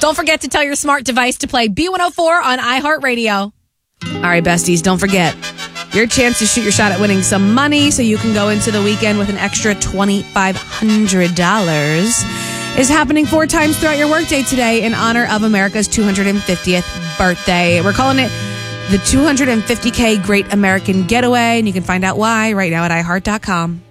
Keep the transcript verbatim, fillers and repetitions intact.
Don't forget to tell your smart device to play B one oh four on iHeartRadio. All right, besties, don't forget. Your chance to shoot your shot at winning some money so you can go into the weekend with an extra twenty-five hundred dollars is happening four times throughout your workday today in honor of America's two hundred fiftieth birthday. We're calling it the two hundred fifty K Great American Getaway, and you can find out why right now at i heart dot com.